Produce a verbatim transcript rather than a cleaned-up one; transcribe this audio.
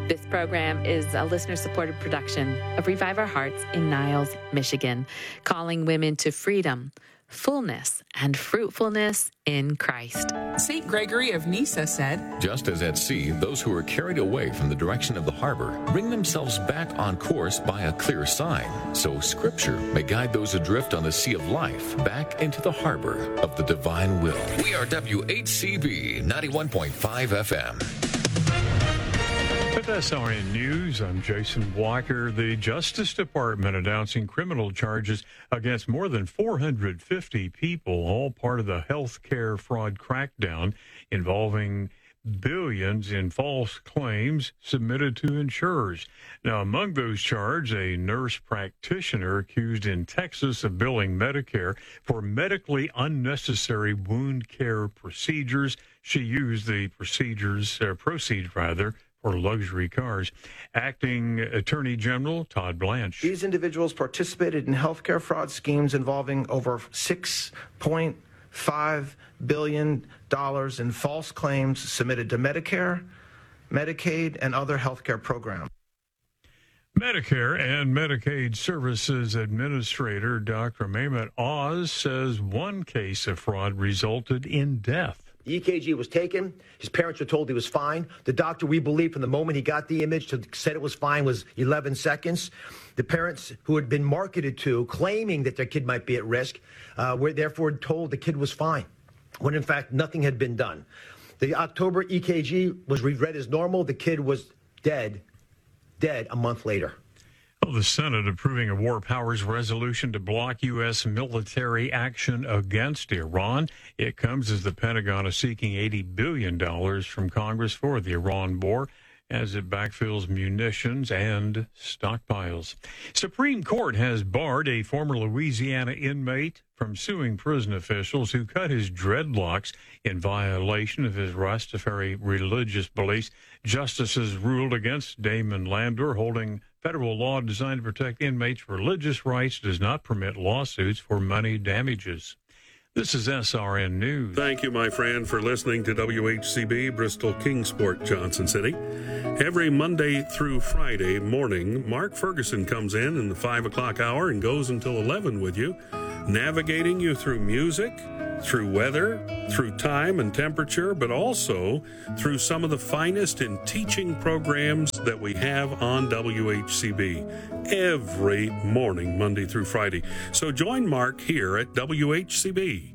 This program is a listener-supported production of Revive Our Hearts in Niles, Michigan, calling women to freedom, fullness, and fruitfulness in Christ. Saint Gregory of Nyssa said, "Just as at sea, those who are carried away from the direction of the harbor bring themselves back on course by a clear sign, so Scripture may guide those adrift on the sea of life back into the harbor of the divine will." We are W H C B ninety-one point five F M. With S R N News, I'm Jason Walker. The Justice Department announcing criminal charges against more than four hundred fifty people, all part of the healthcare fraud crackdown involving billions in false claims submitted to insurers. Now, among those charged, a nurse practitioner accused in Texas of billing Medicare for medically unnecessary wound care procedures. She used the procedures, uh, proceeds rather, or luxury cars. Acting Attorney General Todd Blanche. These individuals participated in healthcare fraud schemes involving over six point five billion dollars in false claims submitted to Medicare, Medicaid, and other healthcare programs. Medicare and Medicaid Services Administrator Doctor Mehmet Oz says one case of fraud resulted in death. The E K G was taken. His parents were told he was fine. The doctor, we believe, from the moment he got the image to said it was fine was eleven seconds. The parents who had been marketed to, claiming that their kid might be at risk, uh, were therefore told the kid was fine, when in fact nothing had been done. The October E K G was read as normal. The kid was dead, dead a month later. Well, the Senate approving a war powers resolution to block U S military action against Iran. It comes as the Pentagon is seeking eighty billion dollars from Congress for the Iran war as it backfills munitions and stockpiles. Supreme Court has barred a former Louisiana inmate from suing prison officials who cut his dreadlocks in violation of his Rastafari religious beliefs. Justices ruled against Damon Landor, holding federal law designed to protect inmates' religious rights does not permit lawsuits for money damages. This is S R N News. Thank you, my friend, for listening to W H C B Bristol Kingsport, Johnson City. Every Monday through Friday morning, Mark Ferguson comes in in the five o'clock hour and goes until eleven with you, navigating you through music, through weather, through time and temperature, but also through some of the finest in teaching programs that we have on W H C B every morning, Monday through Friday. So join Mark here at W H C B.